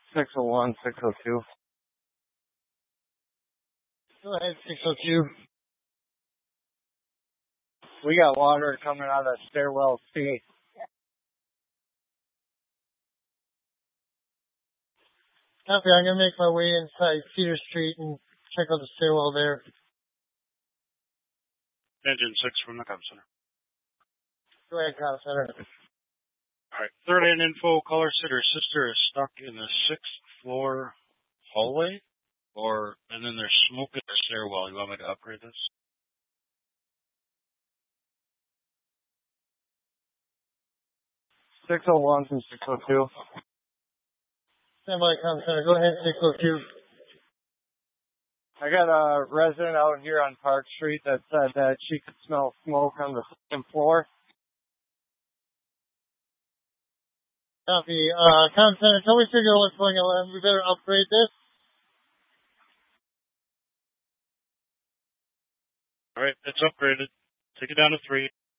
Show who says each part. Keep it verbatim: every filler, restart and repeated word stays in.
Speaker 1: six oh one, six oh two.
Speaker 2: Go ahead, six oh two.
Speaker 1: We got water coming out of stairwell C.
Speaker 2: Copy, I'm going to make my way inside Cedar Street and check out the stairwell there.
Speaker 3: Engine six from the comm center.
Speaker 2: Go ahead, comm center.
Speaker 3: Alright, third hand info, caller said her sister is stuck in the sixth floor hallway, or, and then there's smoke in the stairwell. You want me to upgrade this?
Speaker 1: six oh one from six oh two.
Speaker 2: Stand by, comm center. Go ahead, six oh two.
Speaker 1: I got a resident out here on Park Street that said that she could smell smoke on the second floor.
Speaker 2: Copy. Uh, comm center, tell me figure out what's going on. We better upgrade this.
Speaker 3: Alright, it's upgraded. Take it down to three.